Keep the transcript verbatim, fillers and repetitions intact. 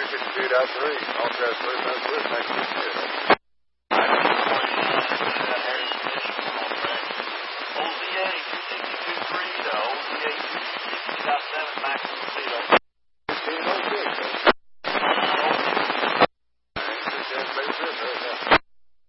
fifty-two point three. Also has thirty minutes with next week. O Z A two sixty-two point three to O Z A two sixty point seven maximum speed.